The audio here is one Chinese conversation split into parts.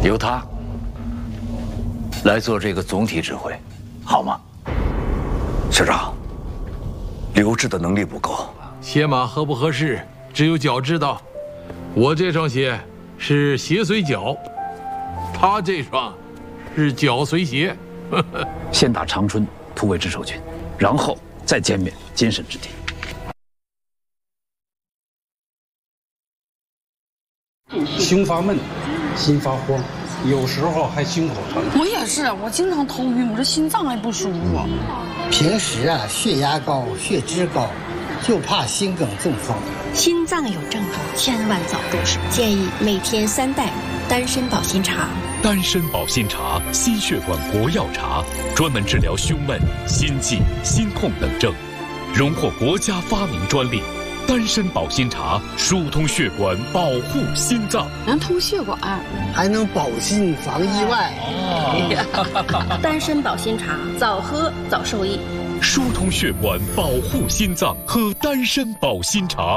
由他来做这个总体指挥，好吗？师长，刘志的能力不够， 鞋码合不合适，只有脚知道。我这双鞋是鞋随脚，他这双是脚随鞋。 先打长春突围之守军，然后再歼灭金沈之敌。 胸发闷，心发慌，有时候还心口疼。 我也是，我经常头晕，我这心脏还不舒服。 平时啊，血压高、血脂高，就怕心梗中风。 心脏有症状，千万早重视。建议每天3袋丹参保心茶。 丹参保心茶，心血管国药茶，专门治疗胸闷、心悸、心痛等症，荣获国家发明专利。丹参保心茶疏通血管，保护心脏， 能通血管， 还能保心防意外。 丹参保心茶，早喝早受益。 疏通血管，保护心脏，喝丹参保心茶。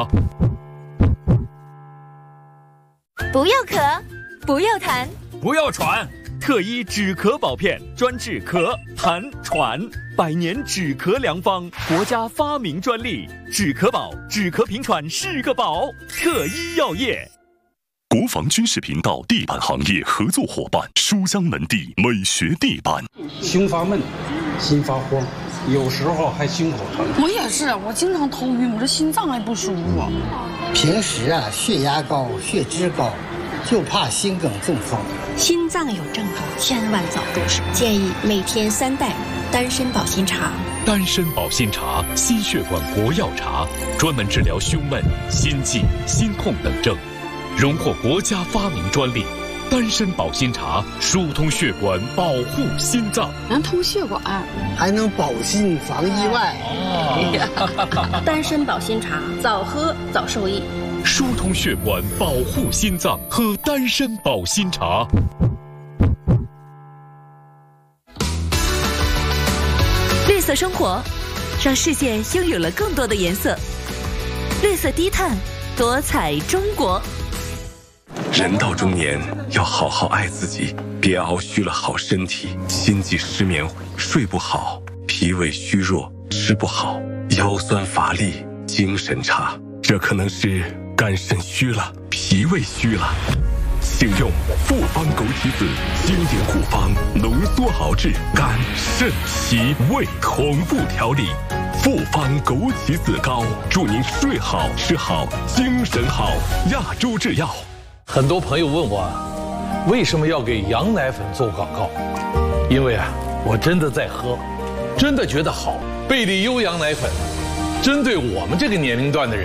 不要咳，不要痰， 不要喘，特医止咳保片，专治咳、痰、喘，100年止咳良方，国家发明专利。止咳宝，止咳平喘是个宝。特医药业。 国防军事频道地板行业合作伙伴，书香门第美学地板。 胸发闷，心发慌，有时候还心口疼。 我也是，我经常头晕，我这心脏还不舒服。 平时啊，血压高、血脂高，就怕心梗中风。 心脏有症状，千万早重视。建议每天3袋丹参保心茶。 丹参保心茶，心血管国药茶，专门治疗胸闷、心悸、心痛等症，荣获国家发明专利。丹参保心茶疏通血管，保护心脏， 能通血管， 还能保心防意外。 丹参保心茶，早喝早受益。 疏通血管，保护心脏，喝丹参保心茶。 绿色生活，让世界拥有了更多的颜色。绿色低碳，多彩中国。 人到中年，要好好爱自己，别熬虚了好身体，心悸失眠，睡不好，脾胃虚弱，吃不好，腰酸乏力，精神差，这可能是肝肾虚了，脾胃虚了。请用复方枸杞子经典护方，浓缩熬制肝肾脾胃同步调理。复方枸杞子膏，祝您睡好吃好精神好。亚洲制药。 很多朋友问我，为什么要给羊奶粉做广告？因为啊，我真的在喝，真的觉得好。贝利优羊奶粉，针对我们这个年龄段的人。